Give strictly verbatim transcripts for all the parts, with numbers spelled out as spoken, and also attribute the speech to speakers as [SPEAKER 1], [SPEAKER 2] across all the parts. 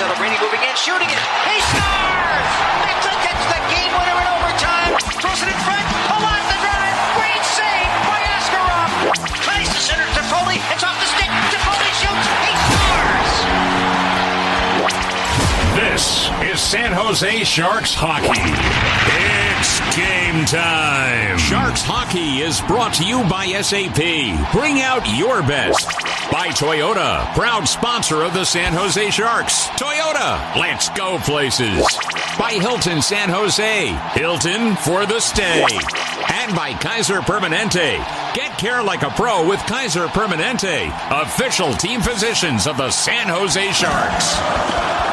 [SPEAKER 1] Celebrini moving in, shooting it. He scores! Mixon gets the game winner in overtime. Throws it in front. Along the drive. Great save by Askarov. Tries to center to Foley. It's off the stick. Foley shoots. He scores!
[SPEAKER 2] This is San Jose Sharks hockey. It's game time. Sharks hockey is brought to you by S A P. Bring out your best. By Toyota, proud sponsor of the San Jose Sharks. Toyota, let's go places. By Hilton San Jose, Hilton for the stay. And by Kaiser Permanente. Get care like a pro with Kaiser Permanente, official team physicians of the San Jose Sharks.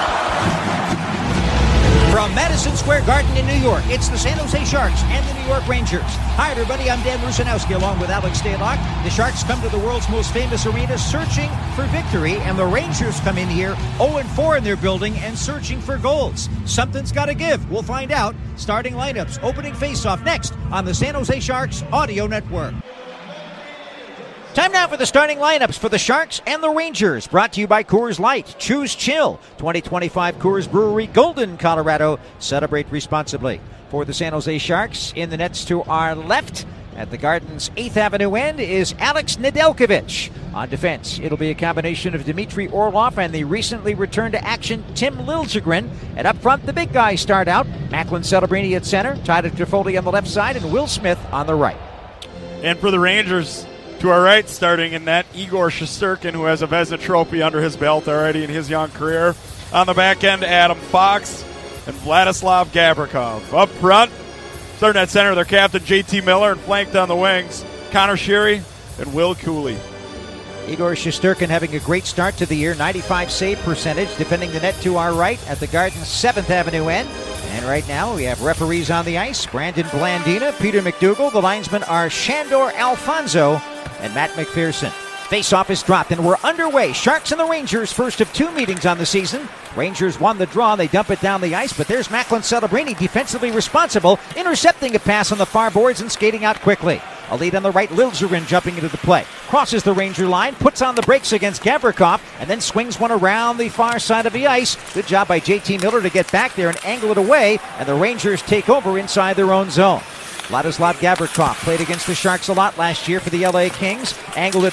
[SPEAKER 3] From Madison Square Garden in New York, it's the San Jose Sharks and the New York Rangers. Hi, everybody. I'm Dan Rusanowski along with Alex Stalock. The Sharks come to the world's most famous arena searching for victory, and the Rangers come in here oh and four in their building and searching for goals. Something's got to give. We'll find out. Starting lineups, opening faceoff next on the San Jose Sharks Audio Network. Time now for the starting lineups for the Sharks and the Rangers. Brought to you by Coors Light. Choose chill. twenty twenty-five Coors Brewery, Golden, Colorado. Celebrate responsibly. For the San Jose Sharks, in the nets to our left, at the Garden's eighth Avenue end, is Alex Nedeljkovic. On defense, it'll be a combination of Dmitry Orlov and the recently returned to action Tim Liljegren. And up front, the big guys start out. Macklin Celebrini at center, Tyler Toffoli on the left side, and Will Smith on the right.
[SPEAKER 4] And for the Rangers, to our right, starting in that, Igor Shesterkin, who has a Vezina Trophy under his belt already in his young career. On the back end, Adam Fox and Vladislav Gavrikov. Up front, starting at center, their captain, J T Miller, and flanked on the wings, Connor Sheary and Will Cooley.
[SPEAKER 3] Igor Shesterkin having a great start to the year, ninety-five save percentage, defending the net to our right at the Garden's seventh Avenue end. And right now we have referees on the ice, Brandon Blandina, Peter McDougall. The linesmen are Shandor Alfonso and Matt McPherson. Face-off is dropped, and we're underway. Sharks and the Rangers, first of two meetings on the season. Rangers won the draw, and they dump it down the ice, but there's Macklin Celebrini, defensively responsible, intercepting a pass on the far boards and skating out quickly. A lead on the right, Liljegren jumping into the play. Crosses the Ranger line, puts on the brakes against Gavrikov, and then swings one around the far side of the ice. Good job by J T Miller to get back there and angle it away, and the Rangers take over inside their own zone. Vladislav Gavrikov played against the Sharks a lot last year for the L A Kings. Angled it